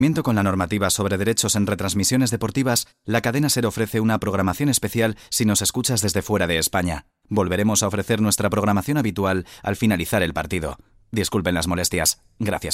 Con la normativa sobre derechos en retransmisiones deportivas, la cadena SER ofrece una programación especial si nos escuchas desde fuera de España. Volveremos a ofrecer nuestra programación habitual al finalizar el partido. Disculpen las molestias. Gracias.